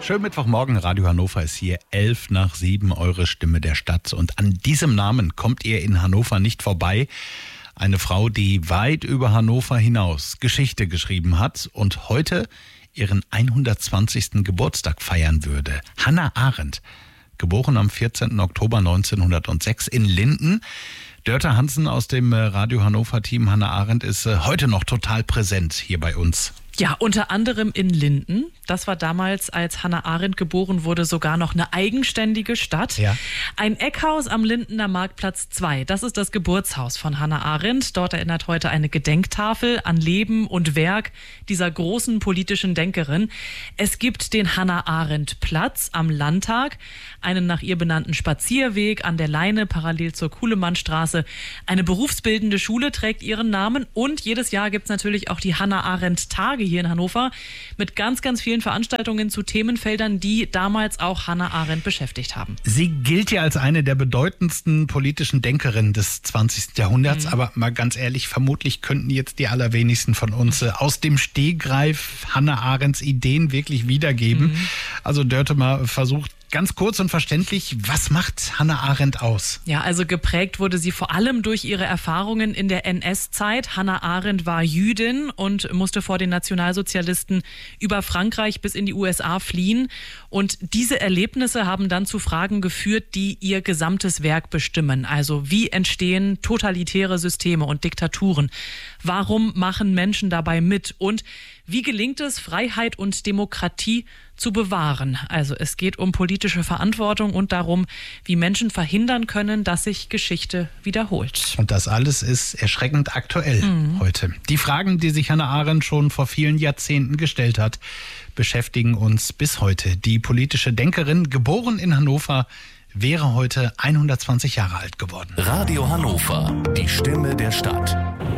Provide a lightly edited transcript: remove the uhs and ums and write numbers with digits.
Schönen Mittwochmorgen, Radio Hannover ist hier, 6:11, eure Stimme der Stadt. Und an diesem Namen kommt ihr in Hannover nicht vorbei. Eine Frau, die weit über Hannover hinaus Geschichte geschrieben hat und heute ihren 120. Geburtstag feiern würde. Hannah Arendt, geboren am 14. Oktober 1906 in Linden. Dörte Hansen aus dem Radio Hannover-Team Hannah Arendt ist heute noch total präsent hier bei uns. Ja, unter anderem in Linden. Das war damals, als Hannah Arendt geboren wurde, sogar noch eine eigenständige Stadt. Ja. Ein Eckhaus am Lindener Marktplatz 2. Das ist das Geburtshaus von Hannah Arendt. Dort erinnert heute eine Gedenktafel an Leben und Werk dieser großen politischen Denkerin. Es gibt den Hannah-Arendt-Platz am Landtag, einen nach ihr benannten Spazierweg an der Leine parallel zur Kuhlemannstraße. Eine berufsbildende Schule trägt ihren Namen und jedes Jahr gibt es natürlich auch die Hannah-Arendt-Tage hier in Hannover mit ganz, ganz vielen Veranstaltungen zu Themenfeldern, die damals auch Hannah Arendt beschäftigt haben. Sie gilt ja als eine der bedeutendsten politischen Denkerinnen des 20. Jahrhunderts, aber mal ganz ehrlich, vermutlich könnten jetzt die allerwenigsten von uns aus dem Stegreif Hannah Arendts Ideen wirklich wiedergeben. Also Dörte mal versucht, ganz kurz und verständlich, was macht Hannah Arendt aus? Ja, also geprägt wurde sie vor allem durch ihre Erfahrungen in der NS-Zeit. Hannah Arendt war Jüdin und musste vor den Nationalsozialisten über Frankreich bis in die USA fliehen. Und diese Erlebnisse haben dann zu Fragen geführt, die ihr gesamtes Werk bestimmen. Also wie entstehen totalitäre Systeme und Diktaturen? Warum machen Menschen dabei mit? Und wie gelingt es, Freiheit und Demokratie zu bewahren? Also es geht um politische Verantwortung und darum, wie Menschen verhindern können, dass sich Geschichte wiederholt. Und das alles ist erschreckend aktuell heute. Die Fragen, die sich Hannah Arendt schon vor vielen Jahrzehnten gestellt hat, beschäftigen uns bis heute. Die politische Denkerin, geboren in Hannover, wäre heute 120 Jahre alt geworden. Radio Hannover, die Stimme der Stadt.